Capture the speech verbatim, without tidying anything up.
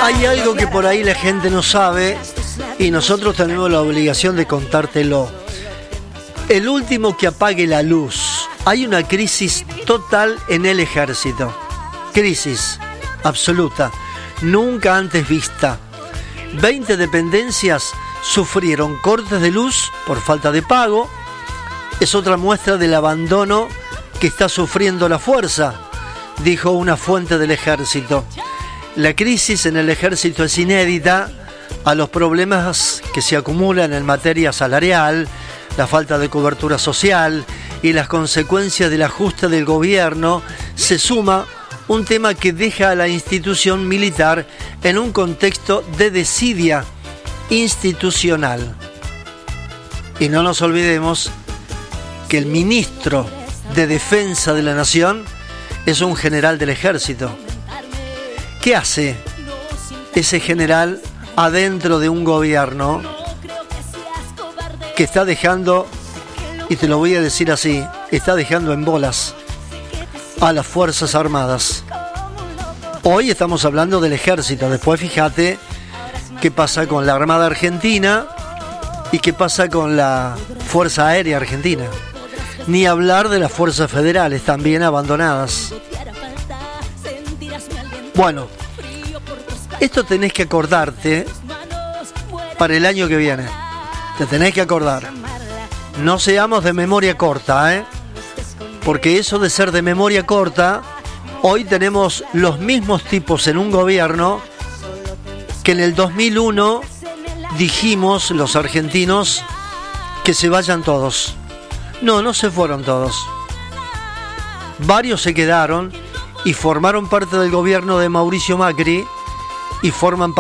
Hay algo que por ahí la gente no sabe y nosotros tenemos la obligación de contártelo. El último que apague la luz. Hay una crisis total en el ejército. Crisis absoluta, nunca antes vista. veinte dependencias sufrieron cortes de luz por falta de pago. Es otra muestra del abandono que está sufriendo la fuerza, dijo una fuente del ejército. La crisis en el ejército es inédita a los problemas que se acumulan en materia salarial, la falta de cobertura social y las consecuencias del ajuste del gobierno. Se suma un tema que deja a la institución militar en un contexto de desidia institucional. Y no nos olvidemos que el ministro de Defensa de la Nación es un general del ejército. ¿Qué hace ese general adentro de un gobierno que está dejando, y te lo voy a decir así, está dejando en bolas a las Fuerzas Armadas? Hoy estamos hablando del ejército, después fíjate qué pasa con la Armada Argentina y qué pasa con la Fuerza Aérea Argentina. Ni hablar de las fuerzas federales también abandonadas. Bueno, esto tenés que acordarte para el año que viene. Te tenés que acordar. No seamos de memoria corta, ¿eh? Porque eso de ser de memoria corta, hoy tenemos los mismos tipos en un gobierno que en el dos mil uno dijimos los argentinos que se vayan todos. No, no se fueron todos. Varios se quedaron y formaron parte del gobierno de Mauricio Macri y forman parte